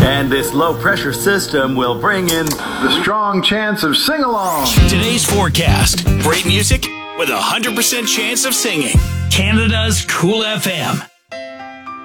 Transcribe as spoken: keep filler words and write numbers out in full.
And this low-pressure system will bring in the strong chance of sing-along. Today's forecast. Great music with a one hundred percent chance of singing. Canada's Cool F M.